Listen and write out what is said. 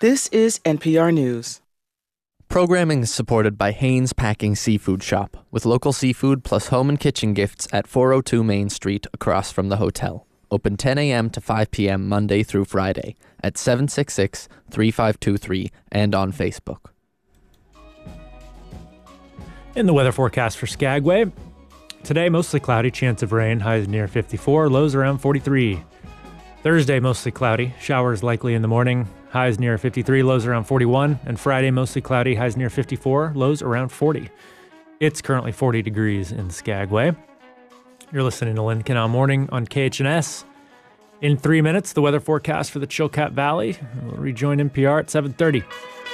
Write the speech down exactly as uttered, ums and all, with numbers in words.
This is N P R News. Programming is supported by Haynes Packing Seafood Shop, with local seafood plus home and kitchen gifts at four oh two Main Street across from the hotel. Open ten a.m. to five p.m. Monday through Friday at seven six six, three five two three and on Facebook. In the weather forecast for Skagway, today mostly cloudy, chance of rain, highs near fifty-four, lows around forty-three. Thursday mostly cloudy, showers likely in the morning, highs near fifty-three, lows around forty-one, and Friday mostly cloudy, highs near fifty-four, lows around forty. It's currently forty degrees in Skagway. You're listening to Lynn Canal Morning on K H N S. In three minutes, the weather forecast for the Chilkat Valley. We'll rejoin N P R at seven thirty.